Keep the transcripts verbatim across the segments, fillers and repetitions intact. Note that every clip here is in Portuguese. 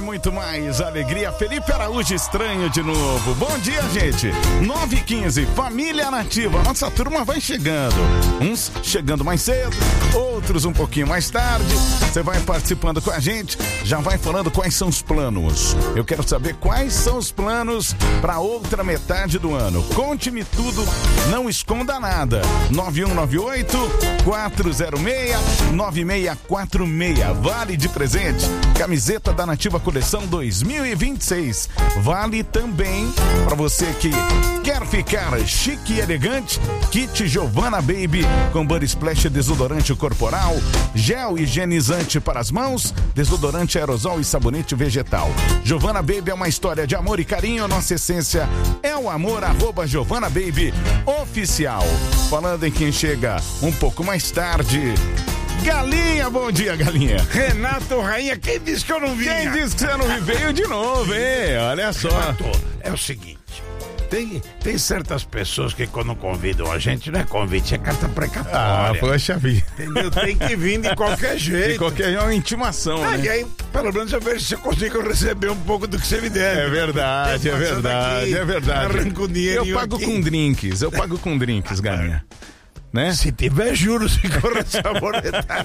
muito mais alegria. Felipe Araújo estranho de novo. Bom dia, gente. nove e quinze, Família Nativa. Nossa turma vai chegando. Uns chegando mais cedo, outros um pouquinho mais tarde. Você vai participando com a gente, já vai falando quais são os planos. Eu quero saber quais são os planos para outra metade do ano. Conte-me tudo, não esconda nada. nove um nove oito, quatro zero seis, nove seis quatro seis. Vale de presente camiseta da Nativa Coleção dois mil e vinte e seis. Vale também para você que quer ficar chique e elegante, kit Giovanna Baby com Body Splash desodorante corporal, gel higienizante para as mãos, desodorante aerosol e sabonete vegetal. Giovanna Baby é uma história de amor e carinho. Nossa essência é o amor. Arroba Giovanna Baby Oficial. Falando em quem chega um pouco mais tarde, Galinha, bom dia, Galinha. Renato Rainha, quem disse que eu não vinha? Quem disse que você não veio de novo, hein? Olha só. Renato, é o seguinte, tem, tem certas pessoas que quando convidam a gente, não é convite, é carta precatória. Ah, poxa vida. Entendeu? Tem que vir de qualquer jeito. De qualquer é uma intimação, ah, né? E aí, pelo menos eu vejo se eu consigo receber um pouco do que você me deve. É verdade, é verdade, aqui, é verdade. Arranco dinheiro. Eu pago aqui. com drinks, eu pago com drinks, Galinha. Né? Se tiver juros e correção monetária.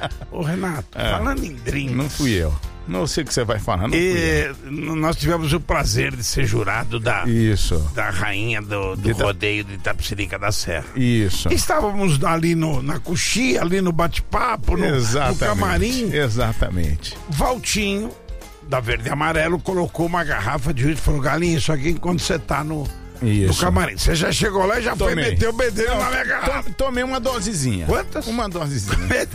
Ô Renato, é, falando em drinks. Não fui eu. Não sei o que você vai falar. Não e, nós tivemos o prazer de ser jurado da, Isso. da rainha do, do Ita... rodeio de Itapecerica da Serra. Isso. Estávamos ali no, na coxia, ali no bate-papo, no, no camarim. Exatamente. Valtinho, da Verde e Amarelo, colocou uma garrafa de uísque e falou: Galinha, isso aqui enquanto você tá no... Isso. No camarim. Você já chegou lá e já Tomei. foi meter o bedelho na minha garrafa. Tomei uma dosezinha. Quantas? Uma dosezinha.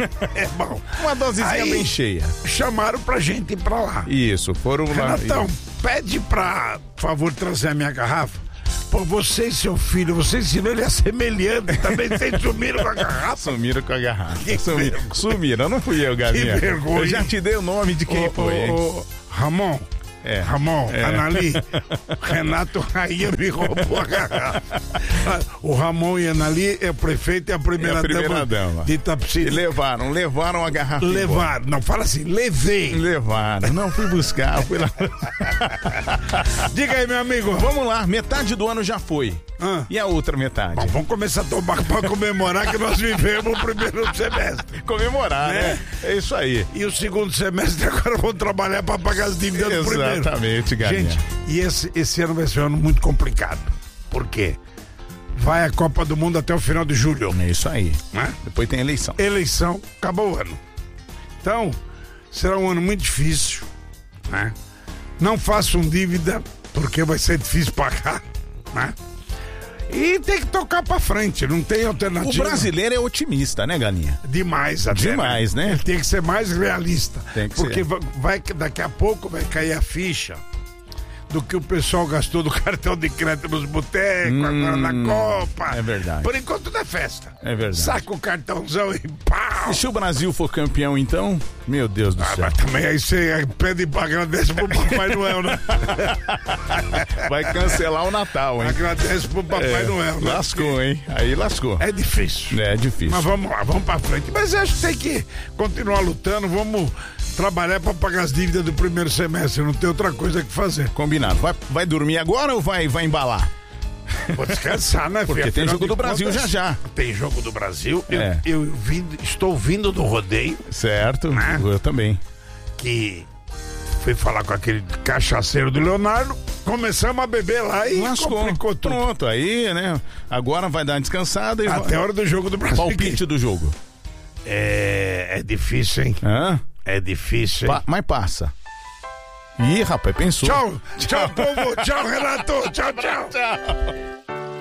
É bom. Uma dosezinha aí, bem cheia. Chamaram pra gente ir pra lá. Isso, foram lá. Renatão, pede pra, por favor, trazer a minha garrafa. Pô, você e seu filho, você ensinou ele a ser meliante. Também vocês sumiram com a garrafa. Sumiram com a garrafa. Que sumiram. Sumiram, não fui eu, Galinha. Que vergonha. Eu já te dei o nome de quem ô, foi. Ô, ô, Ramon. É. Ramon, é. Anali, Renato Rainha me roubou a garrafa. O Ramon e a Anali é o prefeito e a primeira, é a primeira dama, dama de Itapecerica. Levaram, levaram a garrafa. Levaram, não, fala assim, levei. Levaram, não fui buscar, fui lá. Diga aí, meu amigo. Vamos lá, metade do ano já foi. Ah. E a outra metade? Bom, vamos começar a tomar para comemorar que nós vivemos o primeiro semestre. Comemorar, né? né? É isso aí. E o segundo semestre agora vamos trabalhar para pagar as dívidas do primeiro. Exatamente, Galinha. Gente, e esse, esse ano vai ser um ano muito complicado. Por quê? Vai a Copa do Mundo até o final de julho. É isso aí. Né? Depois tem eleição. Eleição, acabou o ano. Então, será um ano muito difícil, né? Não façam dívida, porque vai ser difícil pagar, né? E tem que tocar pra frente, não tem alternativa. O brasileiro é otimista, né, Galinha? Demais, até. Demais, né? Ele tem que ser mais realista. Tem que porque ser. Vai, vai, daqui a pouco vai cair a ficha do que o pessoal gastou do cartão de crédito nos botecos, hum, agora na Copa. É verdade. Por enquanto não é festa. É verdade. Saca o cartãozão e pau. E se o Brasil for campeão, então? Meu Deus do ah, céu. Mas também aí você pede pra agradece pro Papai Noel, né? Vai cancelar o Natal, hein? Agradece pro Papai é, Noel. Né? Lascou, hein? Aí lascou. É difícil. É difícil. Mas vamos lá, vamos pra frente. Mas acho que tem que continuar lutando, vamos trabalhar pra pagar as dívidas do primeiro semestre, não tem outra coisa que fazer. Combinado. Vai, vai dormir agora ou vai, vai embalar? Vou descansar, né, Porque filho? tem jogo do Brasil já já. Tem jogo do Brasil. É. Eu, eu vim, estou vindo do rodeio. Certo, né? Eu também. Que fui falar com aquele cachaceiro do Leonardo. Começamos a beber lá e lascou. Complicou tudo. Pronto, aí, né? Agora vai dar uma descansada. E até vai... a hora do jogo do Brasil. Palpite do jogo. É, é difícil, hein? Hã? É difícil, hein? Pa- mas passa. Ih, rapaz, pensou. Tchau, tchau, povo. Tchau, Renato. Tchau, tchau. Tchau.